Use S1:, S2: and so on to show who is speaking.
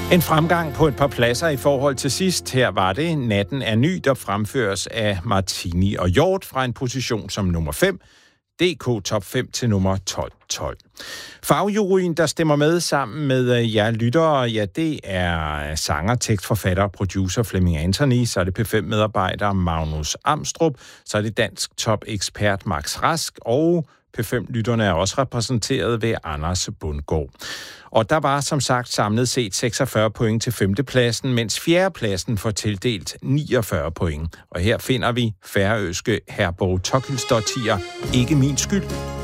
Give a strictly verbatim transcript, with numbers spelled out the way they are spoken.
S1: En fremgang på et par pladser i forhold til sidst. Her var det Natten er ny, der fremføres af Martini og Hjort fra en position som nummer fem. D K Top fem til nummer tolv tolv. Fagjuryen, der stemmer med sammen med jer lyttere, ja, det er sanger, tekstforfatter og producer Flemming Anthony, så er det P fem-medarbejder Magnus Amstrup, så er det dansk top-ekspert Max Rask, og P fem-lytterne er også repræsenteret ved Anders Bundgaard. Og der var som sagt samlet set seksogfyrre point til femtepladsen, mens fjerdepladsen får tildelt niogfyrre point. Og her finder vi færøske Herborg Tokylsdottir, Ikke min skyld.